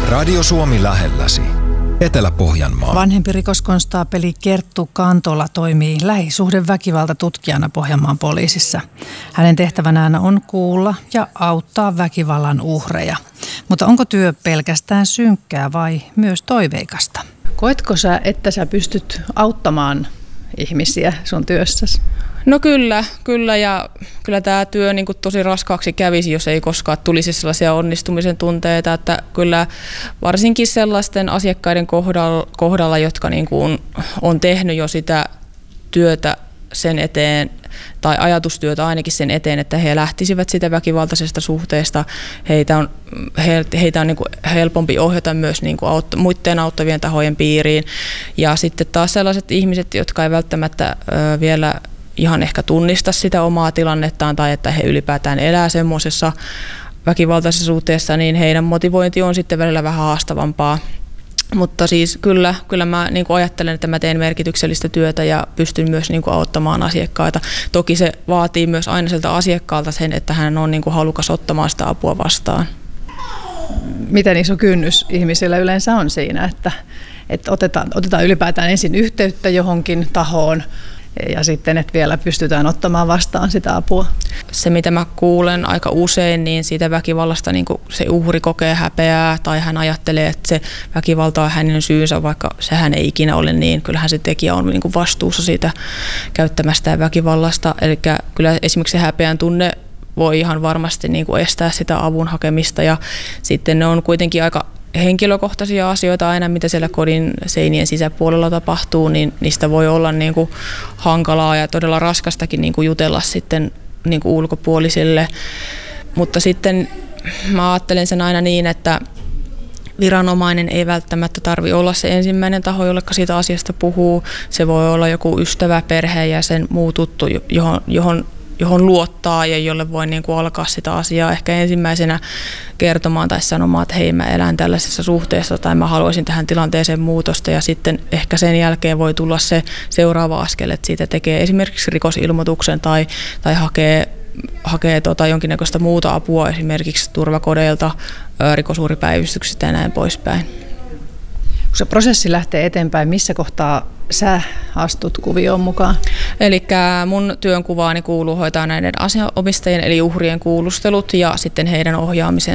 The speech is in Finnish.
Radio Suomi lähelläsi. Etelä-Pohjanmaa. Vanhempi rikoskonstaapeli Kerttu Kantola toimii lähisuhdeväkivaltatutkijana Pohjanmaan poliisissa. Hänen tehtävänään on kuulla ja auttaa väkivallan uhreja. Mutta onko työ pelkästään synkkää vai myös toiveikasta? Koetko sä, että sä pystyt auttamaan ihmisiä sun työssäsi? No kyllä ja kyllä tämä työ niin kuin tosi raskaaksi kävisi, jos ei koskaan tulisi sellaisia onnistumisen tunteita, että kyllä varsinkin sellaisten asiakkaiden kohdalla jotka niin kuin on tehnyt jo sitä työtä sen eteen, tai ajatustyötä ainakin sen eteen, että he lähtisivät sitä väkivaltaisesta suhteesta. Heitä on niin kuin helpompi ohjata myös niin kuin muiden auttavien tahojen piiriin. Ja sitten taas sellaiset ihmiset, jotka ei välttämättä vielä ihan ehkä tunnista sitä omaa tilannettaan tai että he ylipäätään elää semmoisessa väkivaltaisessa suhteessa, niin heidän motivointi on sitten välillä vähän haastavampaa. Mutta siis kyllä mä niin kuin ajattelen, että mä teen merkityksellistä työtä ja pystyn myös niin kuin auttamaan asiakkaita. Toki se vaatii myös aina sieltä asiakkaalta sen, että hän on niin kuin halukas ottamaan sitä apua vastaan. Miten iso kynnys ihmisillä yleensä on siinä, että otetaan ylipäätään ensin yhteyttä johonkin tahoon ja sitten, että vielä pystytään ottamaan vastaan sitä apua? Se, mitä mä kuulen aika usein, niin siitä väkivallasta niin kuin se uhri kokee häpeää tai hän ajattelee, että se väkivalta on hänen syynsä, vaikka sehän ei ikinä ole niin. Kyllähän se tekijä on niin kuin vastuussa siitä käyttämästään väkivallasta. Eli kyllä esimerkiksi se häpeän tunne voi ihan varmasti niin kuin estää sitä avun hakemista ja sitten ne on kuitenkin aika henkilökohtaisia asioita aina, mitä siellä kodin seinien sisäpuolella tapahtuu, niin niistä voi olla niin kuin hankalaa ja todella raskastakin niin kuin jutella sitten niin kuin ulkopuolisille. Mutta sitten mä ajattelen sen aina niin, että viranomainen ei välttämättä tarvitse olla se ensimmäinen taho, jolle siitä asiasta puhuu. Se voi olla joku ystävä, perheenjäsen, muu tuttu, johon luottaa ja jolle voi niin kuin alkaa sitä asiaa ehkä ensimmäisenä kertomaan tai sanomaan, että hei, mä elän tällaisessa suhteessa tai mä haluaisin tähän tilanteeseen muutosta ja sitten ehkä sen jälkeen voi tulla se seuraava askel, että siitä tekee esimerkiksi rikosilmoituksen tai hakee jonkinnäköistä muuta apua esimerkiksi turvakodeilta, rikosuhripäivystyksestä ja näin poispäin. Kun se prosessi lähtee eteenpäin, missä kohtaa sä astut kuvioon mukaan? Eli mun työnkuvaani kuuluu hoitaa näiden asianomistajien eli uhrien kuulustelut ja sitten heidän ohjaamisensa